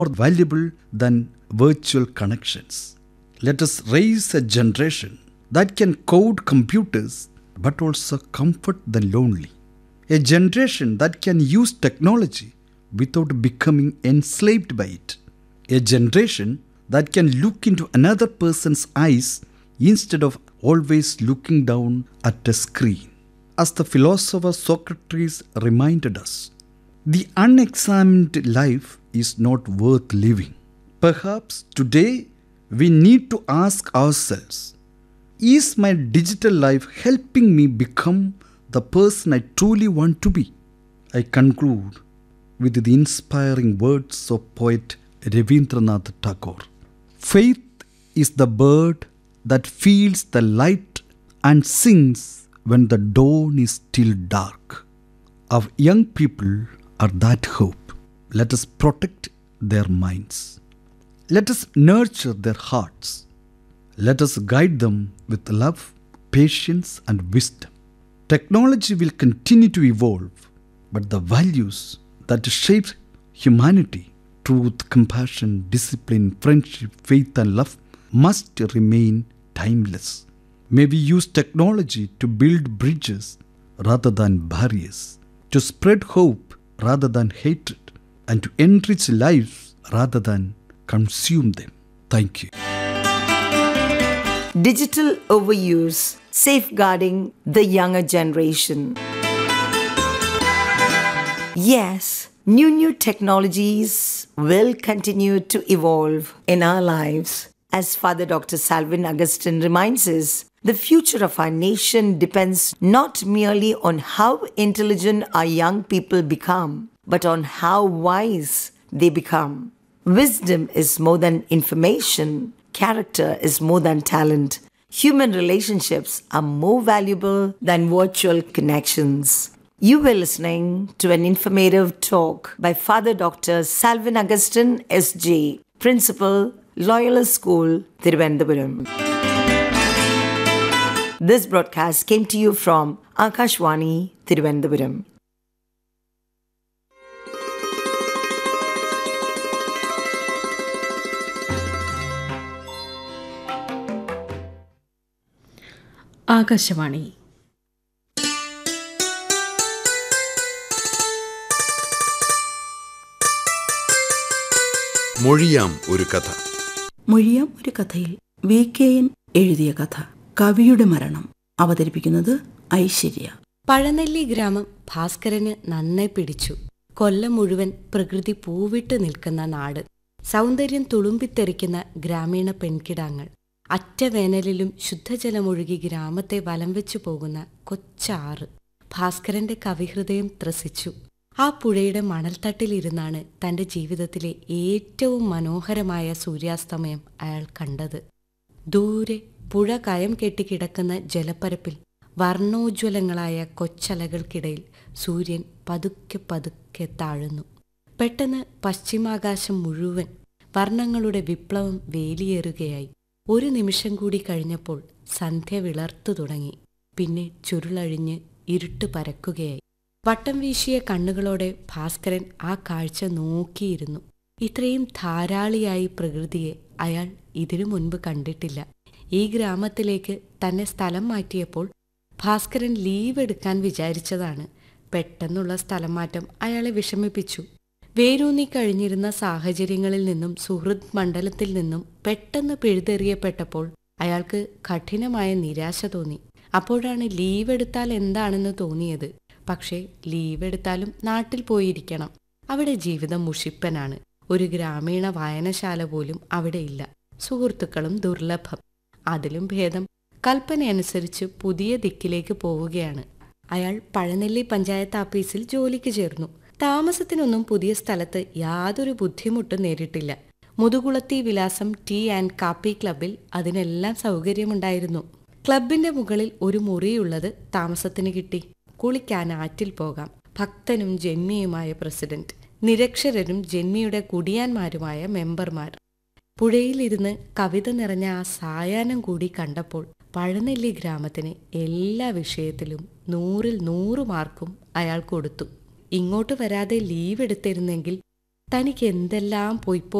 more valuable than virtual connections. Let us raise a generation that can code computers but also comfort the lonely. A generation that can use technology without becoming enslaved by it. A generation that can look into another person's eyes instead of always looking down at a screen. As the philosopher Socrates reminded us, the unexamined life is not worth living. Perhaps today we need to ask ourselves, is my digital life helping me become the person I truly want to be? I conclude with the inspiring words of poet Rabindranath Tagore. Faith is the bird that feels the light and sings when the dawn is still dark. Our young people are that hope. Let us protect their minds. Let us nurture their hearts. Let us guide them with love, patience, and wisdom. Technology will continue to evolve, but the values that shape humanity, truth, compassion, discipline, friendship, faith, and love must remain timeless. May we use technology to build bridges rather than barriers, to spread hope rather than hatred, and to enrich lives rather than consume them. Thank you. Digital overuse, safeguarding the younger generation. Yes, new technologies will continue to evolve in our lives. As Father Dr. Salvin Augustine reminds us, the future of our nation depends not merely on how intelligent our young people become, but on how wise they become. Wisdom is more than information. Character is more than talent. Human relationships are more valuable than virtual connections. You were listening to an informative talk by Father Dr. Salvin Augustine S.J., Principal, Loyola School, Thiruvananthapuram. This broadcast came to you from Akashvani, Thiruvananthapuram. Akashvani. മൊഴിയാം ഒരു കഥ. മൊഴിയാം ഒരു കഥയിൽ VKN എഴുതിയ കഥ കവിയുടെ മരണം. അവതരിപ്പിക്കുന്നത് ഐശ്വര്യ. പഴനെല്ലി ഗ്രാമം ഭാസ്കരന് നന്നായി പിടിച്ചു. കൊല്ലം മുഴുവൻ പ്രകൃതി പൂവിട്ട് നിൽക്കുന്ന നാട്, സൗന്ദര്യം തുളുമ്പിത്തെറിക്കുന്ന ഗ്രാമീണ പെൺകിടാങ്ങൾ, അറ്റവേനലിലും ശുദ്ധജലമൊഴുകി ഗ്രാമത്തെ വലം വെച്ചു പോകുന്ന കൊച്ചാറ്. ഭാസ്കരന്റെ കവിഹൃദയം ത്രസിച്ചു. ആ പുഴയുടെ മണൽത്തട്ടിലിരുന്നാണ് തന്റെ ജീവിതത്തിലെ ഏറ്റവും മനോഹരമായ സൂര്യാസ്തമയം അയാൾ കണ്ടത്. ദൂരെ പുഴ കയം കെട്ടിക്കിടക്കുന്ന ജലപ്പരപ്പിൽ വർണ്ണോജ്വലങ്ങളായ കൊച്ചലകൾക്കിടയിൽ സൂര്യൻ പതുക്കെ പതുക്കെ താഴുന്നു. പെട്ടെന്ന് പശ്ചിമാകാശം മുഴുവൻ വർണ്ണങ്ങളുടെ വിപ്ലവം വേലിയേറുകയായി. ഒരു നിമിഷം കൂടി കഴിഞ്ഞപ്പോൾ സന്ധ്യ വിളർത്തു തുടങ്ങി. പിന്നെ ചുരുളഴിഞ്ഞ് ഇരുട്ട് പരക്കുകയായി. വട്ടം വീശിയ കണ്ണുകളോടെ ഭാസ്കരൻ ആ കാഴ്ച നോക്കിയിരുന്നു. ഇത്രയും ധാരാളിയായി പ്രകൃതിയെ അയാൾ ഇതിനു മുൻപ് കണ്ടിട്ടില്ല. ഈ ഗ്രാമത്തിലേക്ക് തന്നെ സ്ഥലം മാറ്റിയപ്പോൾ ഭാസ്കരൻ ലീവ് എടുക്കാൻ വിചാരിച്ചതാണ്. പെട്ടെന്നുള്ള സ്ഥലം മാറ്റം അയാളെ വിഷമിപ്പിച്ചു. വേരൂന്നി കഴിഞ്ഞിരുന്ന സാഹചര്യങ്ങളിൽ നിന്നും സുഹൃത് മണ്ഡലത്തിൽ നിന്നും പെട്ടെന്ന് പിഴുതെറിയപ്പെട്ടപ്പോൾ അയാൾക്ക് കഠിനമായ നിരാശ തോന്നി. അപ്പോഴാണ് ലീവ് എടുത്താൽ എന്താണെന്ന് തോന്നിയത്. പക്ഷേ ലീവ് എടുത്താലും നാട്ടിൽ പോയിരിക്കണം. അവിടെ ജീവിതം മുഷിപ്പനാണ്. ഒരു ഗ്രാമീണ വായനശാല പോലും അവിടെയില്ല. സുഹൃത്തുക്കളും ദുർലഭം. അതിലും ഭേദം കൽപ്പനയനുസരിച്ച് പുതിയ ദിക്കിലേക്ക് പോവുകയാണ്. അയാൾ പഴനെല്ലി പഞ്ചായത്ത് ആഫീസിൽ ജോലിക്ക് ചേർന്നു. താമസത്തിനൊന്നും പുതിയ സ്ഥലത്ത് യാതൊരു ബുദ്ധിമുട്ടും നേരിട്ടില്ല. മുതുകുളത്തി വിലാസം ടീ ആൻഡ് കാപ്പി ക്ലബിൽ അതിനെല്ലാം സൗകര്യമുണ്ടായിരുന്നു. ക്ലബിന്റെ മുകളിൽ ഒരു മുറിയുള്ളത് താമസത്തിന് കിട്ടി. കുളിക്കാൻ ആറ്റിൽ പോകാം. ഭക്തനും ജന്മിയുമായ പ്രസിഡന്റ്, നിരക്ഷരരും ജന്മിയുടെ കുടിയാന്മാരുമായ മെമ്പർമാർ. പുഴയിലിരുന്ന് കവിത നിറഞ്ഞ ആ സായാഹ്നം കൂടി കണ്ടപ്പോൾ പഴനെല്ലി ഗ്രാമത്തിന് എല്ലാ വിഷയത്തിലും 100-ൽ 100 മാർക്കും അയാൾ കൊടുത്തു. ഇങ്ങോട്ട് വരാതെ ലീവ് എടുത്തിരുന്നെങ്കിൽ തനിക്ക് എന്തെല്ലാം പോയിപ്പോ